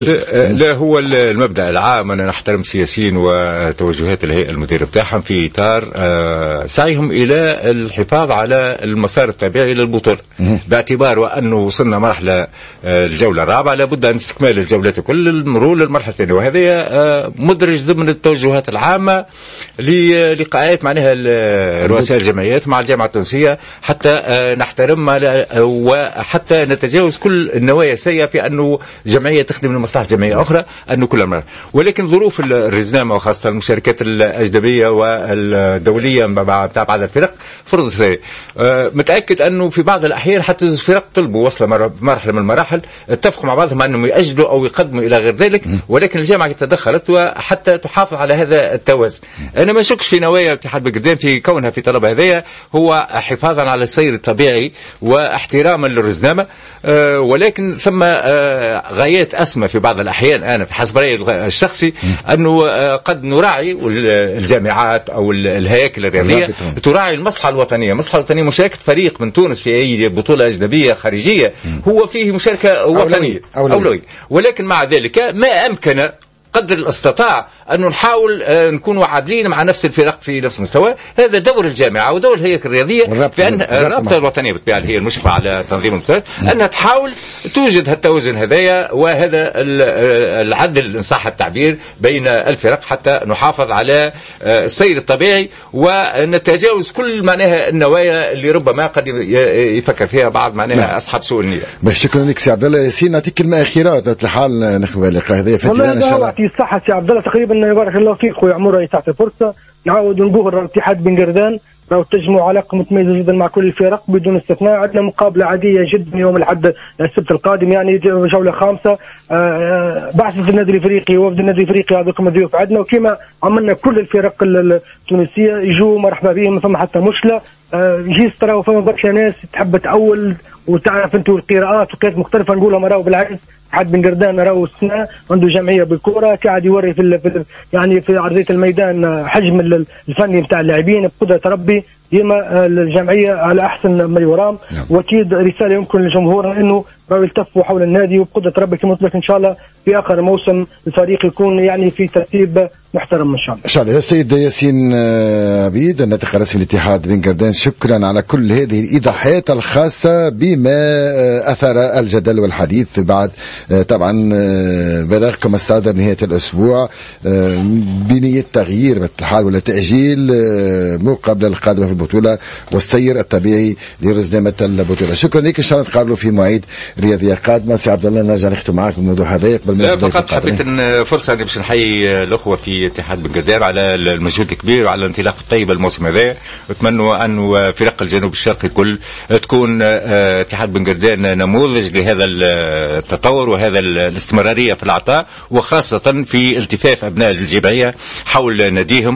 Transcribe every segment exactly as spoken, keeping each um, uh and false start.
لا، هو المبدأ العام أن نحترم السياسيين وتوجهات الهيئة المديرة بتاعهم في إطار سعيهم إلى الحفاظ على المسار الطبيعي للبطولة، باعتبار وأنه وصلنا مرحلة الجولة الرابعة لابد أن استكمال الجولات كل المرور للمرحلة الثانية، وهذا مدرج ضمن التوجهات العامة للقاءات معناها رؤساء الجمعيات مع الجامعة التونسية حتى نحترم وحتى نتجاوز كل النوايا السيئة في أنه جمعية تخدم لمصلحة جمعية أخرى أنه كل مرة. ولكن ظروف الرزنامة وخاصة المشاركات الأجنبية والدولية بتاع بعض الفرق فرضت هذه. متأكد أنه في بعض الأحيان حتى الفرق طلبوا وصل مرحلة من المراحل اتفقوا مع بعضهم أنهم يأجلوا أو يقدموا إلى غير ذلك، ولكن الجامعة تدخلت وحتى تحافظ على هذا التوازن. أنا ما شكش في نوايا اتحاد بنجردان في كونها في طلب هذايا هو حفاظا على السير الطبيعي واحتراما للرزنامة، ولكن ثم غايات أسمى في بعض الأحيان. أنا في حسب رأيي الشخصي أنه قد نراعي الجامعات أو الهياكل الرياضية تراعي المصلحة الوطنية. المصلحة الوطنية مشاركة فريق من تونس في أي بطولة أجنبية خارجية هو فيه مشاركة وطنية أولوية، ولكن مع ذلك ما أمكن قدر الاستطاع أن نحاول نكون عادلين مع نفس الفرق في نفس المستوى. هذا دور الجامعة ودور الهيئة الرياضية في أن الرابطة الوطنية بالطبيعة اللي هي المشرفة على تنظيم البطولات أنها تحاول توجد هالتوازن هذايا وهذا العدل إن صح التعبير بين الفرق حتى نحافظ على السير الطبيعي ونتجاوز كل معناها النوايا اللي ربما قد يفكر فيها بعض معناها أصحاب سوء النية. شكرا لك سي عبد الله ياسين. نعطيك كلمة أخيرة بطبيعة الحال نختم اللقاء هذايا في إن شاء الله. يعطي الصحة سي عبد الله. تقريبا بارك الله فيك خويا عمر تعطي فرصة نعاود نقول الاتحاد بنجردان راهو تجمع علاقة متميزة جدا مع كل الفرق بدون استثناء. عندنا مقابلة عادية جدا يوم الأحد السبت القادم يعني جولة خامسة. بعثة النادي الافريقي وفد النادي الافريقي هذوكم ضيوف عندنا، وكما عملنا كل الفرق التونسية يجوا مرحبا بهم، ما فما حتى مشكلة. جيس تراو فما برشا ناس تحب تأول وتعرف انتوا القراءات وكانت مختلفة نقولها مراو بالعكس. اتحاد بنجردان راهو السنة عنده جمعية بالكرة قاعد يوري في, في يعني في عرضية الميدان حجم الفني نتاع اللاعبين بقدرة ربي ديما الجمعية على أحسن ما يرام. وأكيد رسالة يمكن للجمهور أنه راهو يلتفوا حول النادي وبقدرة ربي كما قلت لك إن شاء الله في آخر الموسم الفريق يكون يعني في ترتيب محترم إن شاء الله. إن شاء الله. السيد ياسين عبيد الناطق الرسمي للاتحاد بنجردان، شكرا على كل هذه الإيضاحات الخاصة بما أثار الجدل والحديث بعد طبعا بلاغكم الصادر نهاية الأسبوع بنية تغيير بالحال ولا تأجيل مقابلة القادمة في البطولة والسير الطبيعي لرزنامة البطولة. شكرا لك. إن شاء الله نتقابلوا في مواعيد رياضية قادمة. سي عبد الله نرجع نختم معك بالموضوع هذا قبل ما نبدأ. فقط حبيت ان فرصة باش نحيي الأخوة في اتحاد بنجردان على المجهود الكبير وعلى الانطلاق الطيب الموسم هذا. نتمنى أن فرق الجنوب الشرقي الكل تكون اتحاد بنجردان نموذج لهذا التطور وهذا الاستمرارية في العطاء، وخاصة في التفاف أبناء الجمعية حول ناديهم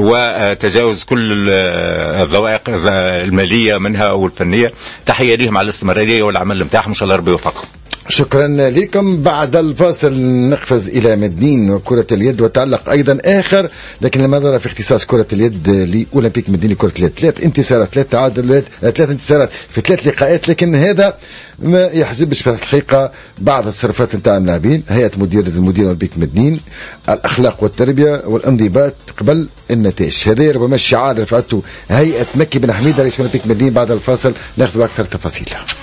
وتجاوز كل الضوائق المالية منها أو الفنية. تحية لهم على الاستمرارية والعمل نتاعهم، إن شاء الله ربي يوفقهم. شكرا لكم. بعد الفاصل نقفز إلى مدنين وكرة اليد وتعلق أيضا آخر لكن لما نرى في اختصاص كرة اليد لأولمبيك مدني لكرة اليد. ثلاث انتصارات ثلاث تعادلات ثلاث انتصارات في ثلاث لقاءات، لكن هذا ما يحزبش في الحقيقة بعض التصرفات نتاع اللاعبين. هيئة مدير المدير أولمبيك مدنين، الأخلاق والتربية والانضباط قبل النتائج، هذا ربما الشعار اللي فعلته هيئة مكي بن حميدة رئيس أولمبيك مدنين. بعد الفاصل ناخذ أكثر تفاصيل.